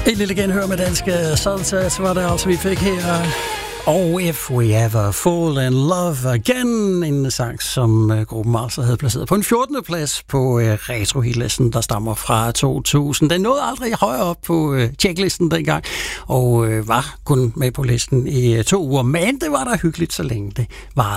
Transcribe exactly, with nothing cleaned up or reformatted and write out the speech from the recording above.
Et lille genhør med danske salsa, så var det altså, vi fik her. Og If We Ever Fall in Love Again, en sang, som uh, gruppen altså havde placeret på en fjortende plads på uh, retro-hitlisten, der stammer fra to tusind. Den nåede aldrig højere op på uh, checklisten dengang, og uh, var kun med på listen i uh, to uger. Men det var da hyggeligt, så længe det var.